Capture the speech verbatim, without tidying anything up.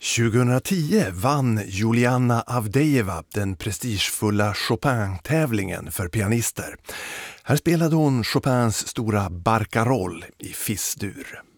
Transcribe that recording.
tjugohundratio vann Juliana Avdejeva den prestigefulla Chopin-tävlingen för pianister. Här spelade hon Chopins stora Barcarolle i Fis-dur.